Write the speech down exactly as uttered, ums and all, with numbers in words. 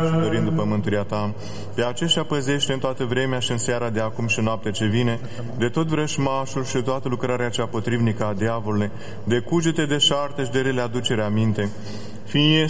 dorind după mântuirea ta. Pe aceștia păzește în toată vremea și în seara de acum și noapte ce vine, de tot vrășmașul și toată lucrarea cea potrivnică a diavolului, de cugete, de șarte și de rele aducere aminte. Fie